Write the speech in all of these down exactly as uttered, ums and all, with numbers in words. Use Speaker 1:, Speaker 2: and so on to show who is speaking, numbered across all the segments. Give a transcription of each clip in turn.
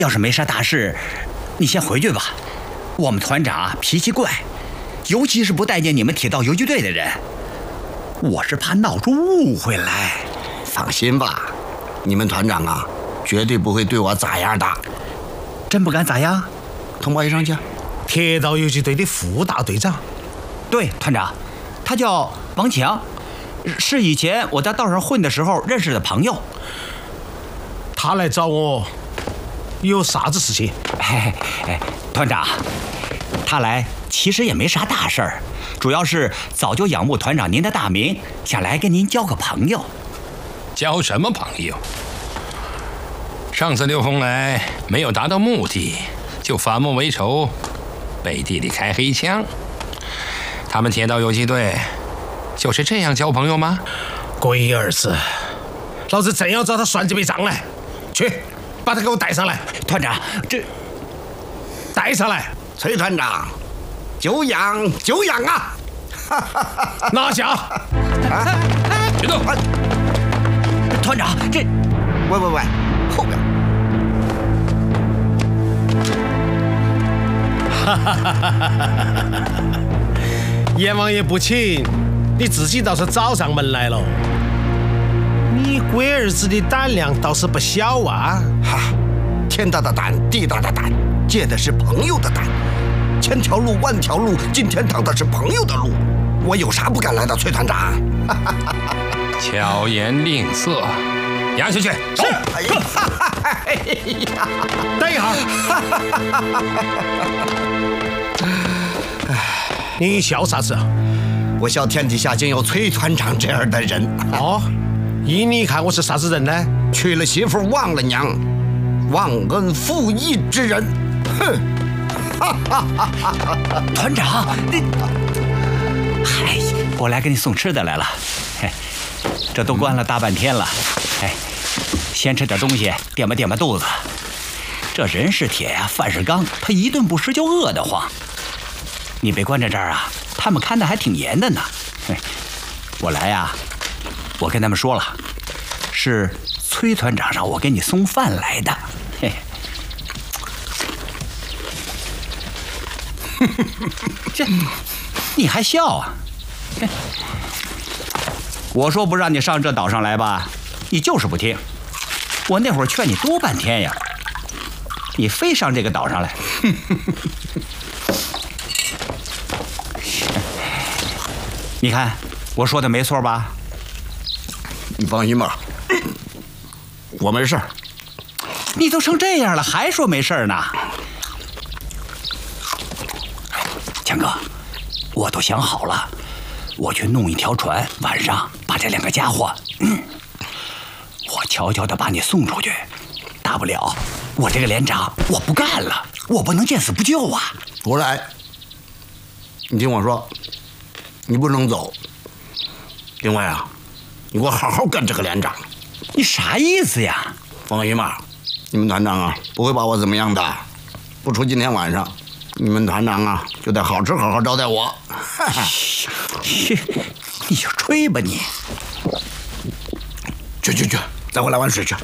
Speaker 1: 要是没啥大事，你先回去吧。我们团长啊脾气怪，尤其是不待见你们铁道游击队的人。我是怕闹出误会来。
Speaker 2: 放心吧，你们团长啊，绝对不会对我咋样的。
Speaker 1: 真不敢咋样？
Speaker 2: 通报一声去。
Speaker 3: 铁道游击队的副大队长。
Speaker 1: 对，团长，他叫王强，是以前我在道上混的时候认识的朋友。
Speaker 3: 他来找我，有啥子事情？
Speaker 1: 哎哎，团长，他来其实也没啥大事儿，主要是早就仰慕团长您的大名，想来跟您交个朋友。
Speaker 4: 交什么朋友？上次刘洪来没有达到目的，就反目为仇，背地里开黑枪。他们铁道游击队就是这样交朋友吗？
Speaker 3: 龟儿子，老子正要找他算这笔账来。去，把他给我带上来。
Speaker 1: 团长，这
Speaker 3: 带上来。
Speaker 2: 崔团长，久仰久仰啊！
Speaker 3: 拿下！
Speaker 2: 啊，
Speaker 4: 别动！
Speaker 1: 团长，这
Speaker 2: 喂喂喂，后边。
Speaker 3: 哈哈哈哈哈！阎王爷不请，你自己倒是找上门来了。你龟儿子的胆量倒是不小啊！
Speaker 2: 哈，天大的胆，地大的胆，借的是朋友的胆。千条路万条路，进天堂的是朋友的路。我有啥不敢来的，崔团长？
Speaker 4: 巧言令色，押下去。
Speaker 2: 是。哎呀，哎呀，
Speaker 3: 等一下。你笑啥子？
Speaker 2: 我笑天底下竟有崔团长这样的人。
Speaker 3: 哦，依你看我是啥子人呢？
Speaker 2: 娶了媳妇忘了娘，忘恩负义之人。哼！
Speaker 1: 团长，你，嗨，我来给你送吃的来了。嘿，这都关了大半天了，哎，先吃点东西，垫吧垫吧肚子。这人是铁呀，饭是钢，他一顿不吃就饿得慌。你被关在这儿啊，他们看得还挺严的呢。嘿，我来呀，我跟他们说了，是崔团长让我给你送饭来的。嘿。这，你还笑啊？我说不让你上这岛上来吧，你就是不听。我那会儿劝你多半天呀，你非上这个岛上来。你看，我说的没错吧？
Speaker 2: 你放心吧，我没事。
Speaker 1: 你都成这样了，还说没事呢？强哥，我都想好了，我去弄一条船，晚上把这两个家伙，嗯，我悄悄地把你送出去。大不了，我这个连长我不干了，我不能见死不救啊！
Speaker 2: 不来，你听我说，你不能走。另外啊，你给我好好跟这个连长。
Speaker 1: 你啥意思呀？
Speaker 2: 放心吧，你们团长啊不会把我怎么样的。不出今天晚上，你们团长啊就得好吃好好招待我。
Speaker 1: 你就吹吧你！
Speaker 2: 去去去，再回来玩水去。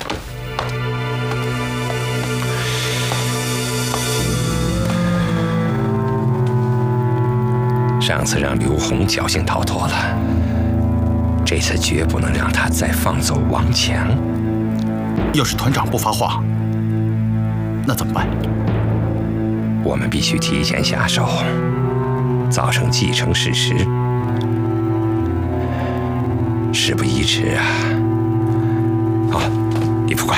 Speaker 4: 上次让刘洪侥幸逃脱了，这次绝不能让他再放走王强。
Speaker 5: 要是团长不发话，那怎么办？
Speaker 4: 我们必须提前下手，造成既成事实。事不宜迟啊！好，李副官，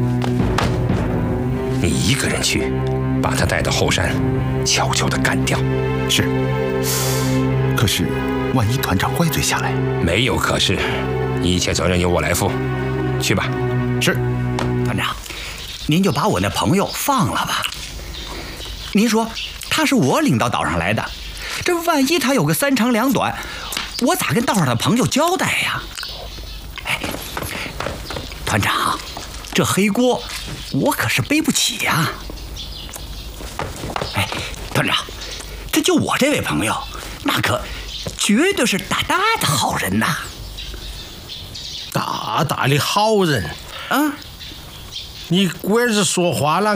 Speaker 4: 你一个人去，把他带到后山，悄悄地干掉。
Speaker 5: 是。可是，万一团长怪罪下来，
Speaker 4: 没有可是，一切责任由我来负。去吧。
Speaker 5: 是，
Speaker 1: 团长，您就把我那朋友放了吧。您说他是我领到岛上来的，这万一他有个三长两短，我咋跟道上的朋友交代呀？哎，团长，这黑锅我可是背不起呀。哎，团长，这就我这位朋友，那可绝对是大大的好人呐！
Speaker 3: 大大的好人
Speaker 1: 啊！
Speaker 3: 你龟儿子说话了。